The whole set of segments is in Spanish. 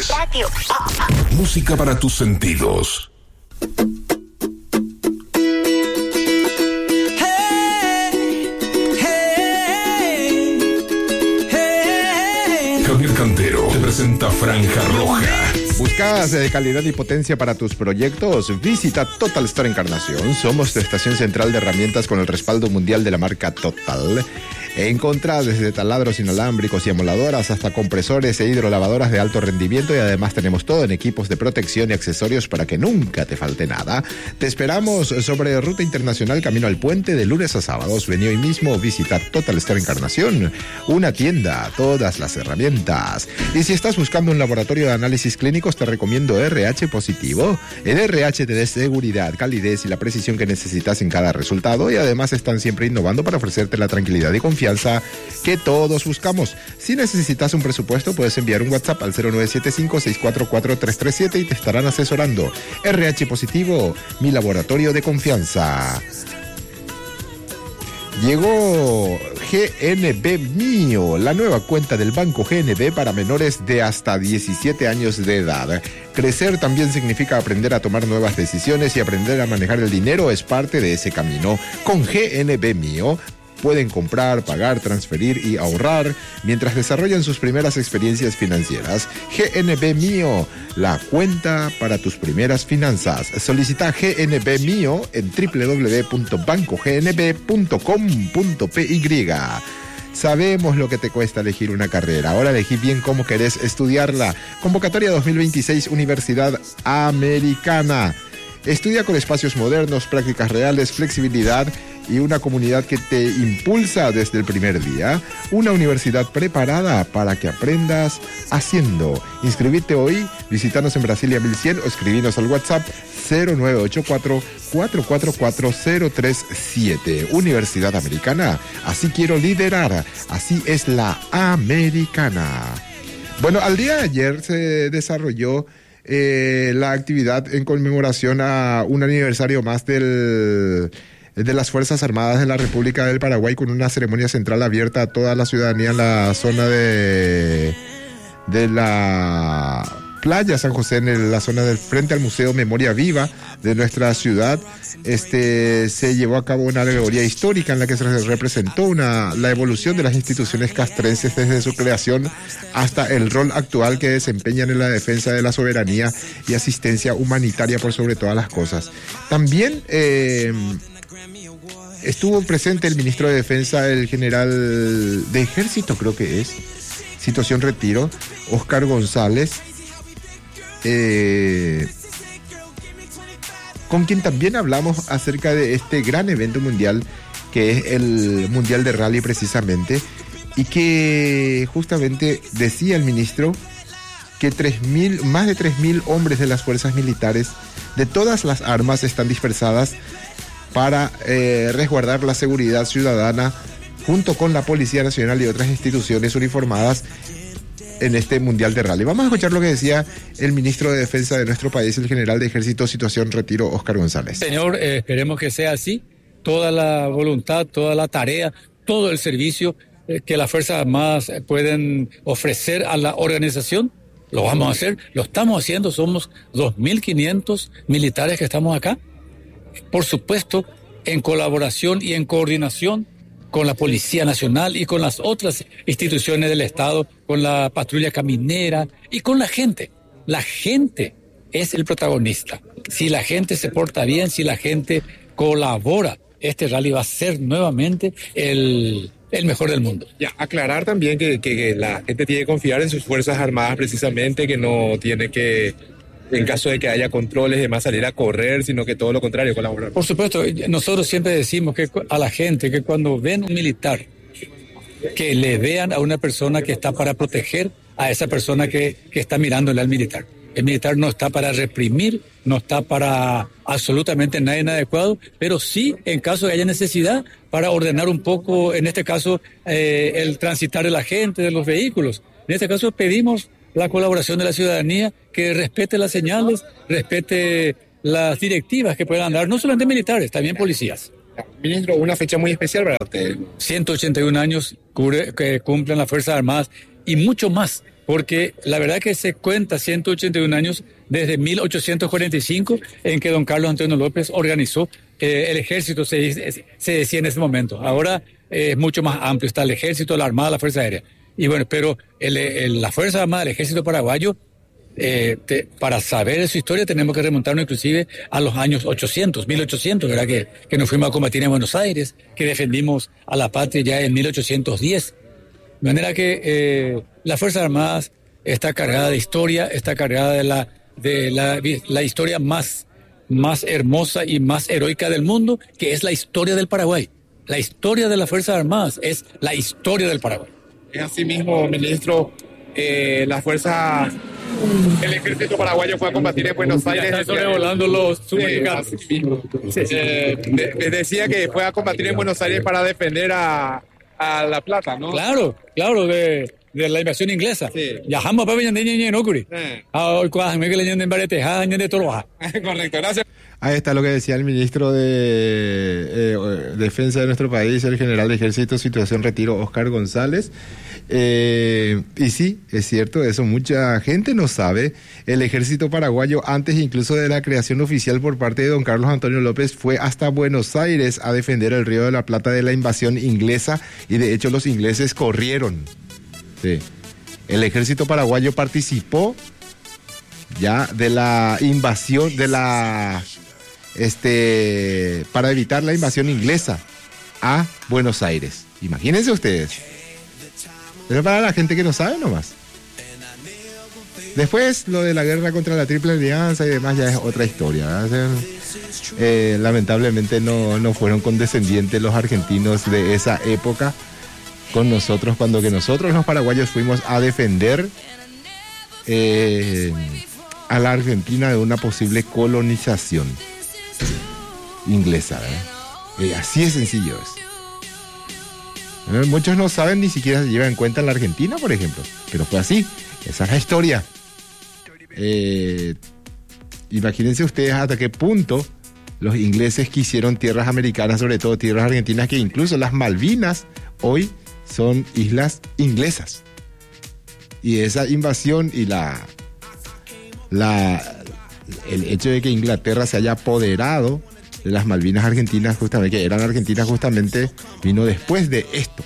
Radio. Música para tus sentidos. Javier Cantero te presenta Franja Roja. ¿Buscas calidad y potencia para tus proyectos? Visita Total Store Encarnación. Somos tu estación central de herramientas con el respaldo mundial de la marca Total. Encontrás desde taladros inalámbricos y amoladoras hasta compresores e hidrolavadoras de alto rendimiento, y además tenemos todo en equipos de protección y accesorios para que nunca te falte nada. Te esperamos sobre Ruta Internacional camino al puente de lunes a sábados. Vení hoy mismo, visita Total Store Encarnación, una tienda, todas las herramientas. Y si estás buscando un laboratorio de análisis clínicos, te recomiendo RH Positivo. En RH te da seguridad, calidez y la precisión que necesitas en cada resultado, y además están siempre innovando para ofrecerte la tranquilidad y confianza que todos buscamos. Si necesitas un presupuesto, puedes enviar un WhatsApp al 0975-644-337 y te estarán asesorando. RH Positivo, mi laboratorio de confianza. Llegó GNB Mío, la nueva cuenta del Banco GNB para menores de hasta 17 años de edad. Crecer también significa aprender a tomar nuevas decisiones, y aprender a manejar el dinero es parte de ese camino. Con GNB Mío pueden comprar, pagar, transferir y ahorrar mientras desarrollan sus primeras experiencias financieras. GNB Mío, la cuenta para tus primeras finanzas. Solicita GNB Mío en www.bancognb.com.py. Sabemos lo que te cuesta elegir una carrera. Ahora elegí bien cómo querés estudiarla. Convocatoria 2026 Universidad Americana. Estudia con espacios modernos, prácticas reales, flexibilidad y una comunidad que te impulsa desde el primer día. Una universidad preparada para que aprendas haciendo. Inscribite hoy, visítanos en Brasilia 1100 o escribinos al WhatsApp 0984-444-037. Universidad Americana, así quiero liderar, así es la americana. Bueno, al día de ayer se desarrolló la actividad en conmemoración a un aniversario más de las Fuerzas Armadas de la República del Paraguay, con una ceremonia central abierta a toda la ciudadanía en la zona de la playa San José, en la zona del frente al Museo Memoria Viva de nuestra ciudad. Se llevó a cabo una alegoría histórica en la que se representó la evolución de las instituciones castrenses desde su creación hasta el rol actual que desempeñan en la defensa de la soberanía y asistencia humanitaria por sobre todas las cosas. También estuvo presente el ministro de Defensa, el general de Ejército, creo que es, situación retiro, Oscar González, con quien también hablamos acerca de este gran evento mundial que es el Mundial de Rally precisamente, y que justamente decía el ministro que más de 3.000 hombres de las fuerzas militares de todas las armas están dispersadas para resguardar la seguridad ciudadana junto con la Policía Nacional y otras instituciones uniformadas en este Mundial de Rally. Vamos a escuchar lo que decía el ministro de Defensa de nuestro país, el general de Ejército, situación retiro, Oscar González. Señor, esperemos que sea así. Toda la voluntad, toda la tarea, todo el servicio que las Fuerzas Armadas pueden ofrecer a la organización, lo vamos a hacer, lo estamos haciendo. Somos 2.500 militares que estamos acá. Por supuesto, en colaboración y en coordinación con la Policía Nacional y con las otras instituciones del Estado, con la patrulla caminera y con la gente. La gente es el protagonista. Si la gente se porta bien, si la gente colabora, este rally va a ser nuevamente el mejor del mundo. Ya, aclarar también que la gente tiene que confiar en sus Fuerzas Armadas precisamente, que no tiene que, en caso de que haya controles, además salir a correr, sino que todo lo contrario, colaborar. Por supuesto, nosotros siempre decimos que a la gente que cuando ven un militar, que le vean a una persona que está para proteger a esa persona que está mirándole al militar. El militar no está para reprimir, no está para absolutamente nada inadecuado, pero sí, en caso de haya necesidad, para ordenar un poco, en este caso, el transitar de la gente, de los vehículos. En este caso pedimos la colaboración de la ciudadanía, que respete las señales, respete las directivas que puedan dar, no solamente militares, también policías. Ministro, una fecha muy especial para usted. 181 años que cumplen las Fuerzas Armadas y mucho más porque la verdad que se cuenta 181 años desde 1845 en que don Carlos Antonio López organizó el ejército, se decía en ese momento. Ahora es mucho más amplio, está el ejército, la armada, la fuerza aérea. Y bueno, pero la fuerza armada del ejército paraguayo, para saber su historia tenemos que remontarnos inclusive a los años 1800, ¿verdad? Que nos fuimos a combatir en Buenos Aires, que defendimos a la patria ya en 1810. De manera que las Fuerzas Armadas está cargada de historia, está cargada de la historia más hermosa y más heroica del mundo, que es la historia del Paraguay. La historia de las Fuerzas Armadas es la historia del Paraguay. Es así mismo, ministro, el ejército paraguayo fue a combatir en Buenos Aires. Está sobrevolando los submarinos. Decía que fue a combatir en Buenos Aires para defender a La Plata, ¿no? Claro, de la invasión inglesa. Sí. Viajamos para Ñenocuri. Correcto, gracias. Ahí está lo que decía el ministro de Defensa de nuestro país, el general de Ejército, situación retiro, Oscar González. Y sí, es cierto, eso mucha gente no sabe. El ejército paraguayo, antes incluso de la creación oficial por parte de don Carlos Antonio López, fue hasta Buenos Aires a defender el Río de la Plata de la invasión inglesa, y de hecho los ingleses corrieron. Sí. El ejército paraguayo participó ya de la invasión para evitar la invasión inglesa a Buenos Aires. Imagínense ustedes. Pero para la gente que no sabe nomás. Después, lo de la guerra contra la Triple Alianza y demás ya es otra historia, ¿verdad? Lamentablemente no fueron condescendientes los argentinos de esa época con nosotros, cuando que nosotros los paraguayos fuimos a defender a la Argentina de una posible colonización inglesa, ¿verdad? Así de sencillo es. Muchos no saben, ni siquiera se llevan en cuenta en la Argentina, por ejemplo, pero fue así, esa es la historia. Imagínense ustedes hasta qué punto los ingleses quisieron tierras americanas, sobre todo tierras argentinas, que incluso las Malvinas hoy son islas inglesas. Y esa invasión y el hecho de que Inglaterra se haya apoderado de las Malvinas argentinas, justamente, que eran argentinas justamente, vino después de esto.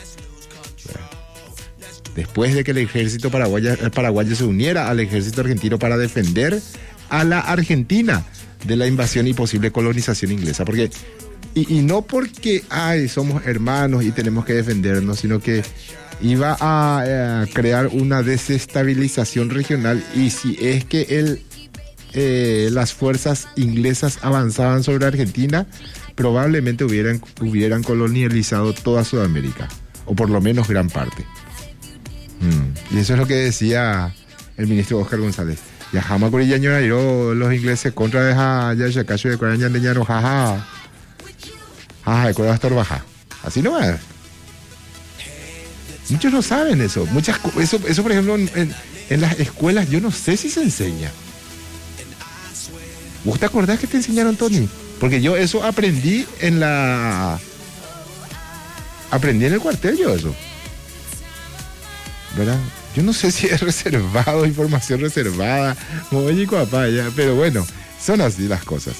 Después de que el ejército paraguayo se uniera al ejército argentino para defender a la Argentina de la invasión y posible colonización inglesa. Porque, y no porque somos hermanos y tenemos que defendernos, sino que iba a crear una desestabilización regional, y si es que las fuerzas inglesas avanzaban sobre Argentina, probablemente hubieran colonializado toda Sudamérica, o por lo menos gran parte. Y eso es lo que decía el ministro Oscar González. Ya jamás con los ingleses contra de caso de Coraña de Ñano, jaja, de Cuevas baja. Así no es. Muchos no saben eso. Eso por ejemplo, en las escuelas yo no sé si se enseña. ¿Vos te acordás que te enseñaron, Tony? Porque yo eso aprendí en el cuartel, yo eso. ¿Verdad? Yo no sé si es reservado, información reservada, oye, papaya, pero bueno, son así las cosas.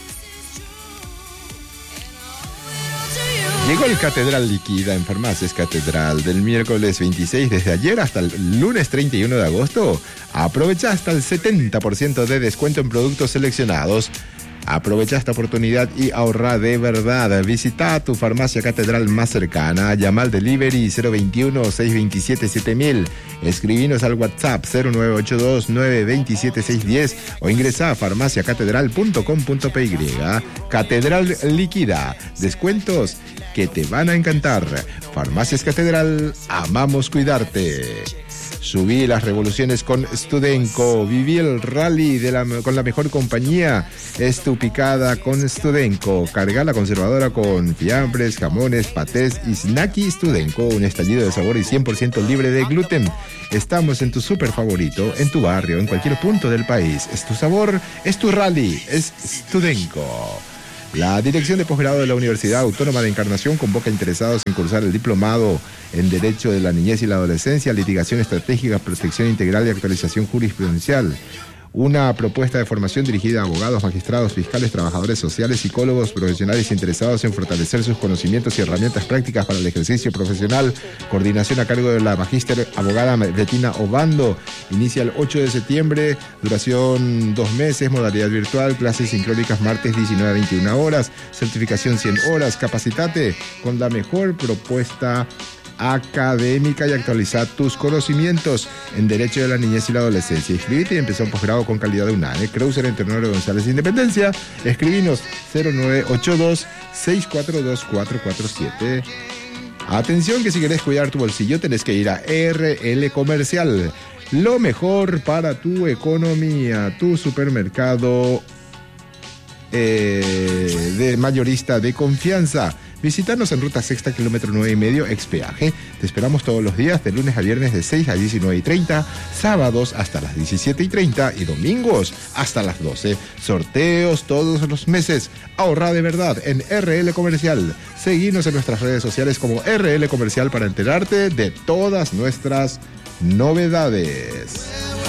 Llegó el Catedral Líquida en Farmacias Catedral del miércoles 26 desde ayer hasta el lunes 31 de agosto. Aprovecha hasta el 70% de descuento en productos seleccionados. Aprovecha esta oportunidad y ahorra de verdad. Visita tu farmacia Catedral más cercana. Llama al delivery 021-627-7000. Escribinos al WhatsApp 0982-927-610 o ingresa a farmaciacatedral.com.py. Catedral Líquida. Descuentos que te van a encantar. Farmacias Catedral, amamos cuidarte. Subí las revoluciones con Studenco. Viví el rally con la mejor compañía. Estupicada con Studenco. Carga la conservadora con fiambres, jamones, patés y snacky Studenco. Un estallido de sabor y 100% libre de gluten. Estamos en tu súper favorito, en tu barrio, en cualquier punto del país. Es tu sabor, es tu rally, es Studenco. La Dirección de Posgrado de la Universidad Autónoma de Encarnación convoca a interesados en cursar el diplomado en Derecho de la Niñez y la Adolescencia, Litigación Estratégica, Protección Integral y Actualización Jurisprudencial. Una propuesta de formación dirigida a abogados, magistrados, fiscales, trabajadores sociales, psicólogos, profesionales interesados en fortalecer sus conocimientos y herramientas prácticas para el ejercicio profesional. Coordinación a cargo de la magíster abogada Bettina Obando. Inicia el 8 de septiembre, duración 2 meses, modalidad virtual, clases sincrónicas martes 19 a 21 horas, certificación 100 horas, capacitate con la mejor propuesta académica y actualizar tus conocimientos en Derecho de la Niñez y la Adolescencia. Inscribite y empezó un posgrado con calidad de UNAE. Creuser entre Honor González Independencia. Escribinos 0982-642-447. Atención que si querés cuidar tu bolsillo tenés que ir a RL Comercial. Lo mejor para tu economía, tu supermercado de mayorista de confianza. Visítanos en Ruta Sexta, kilómetro 9,5, ex peaje. Te esperamos todos los días, de lunes a viernes de 6 a 19:30, sábados hasta las 17:30 y domingos hasta las 12. Sorteos todos los meses. Ahorra de verdad en RL Comercial. Seguinos en nuestras redes sociales como RL Comercial para enterarte de todas nuestras novedades.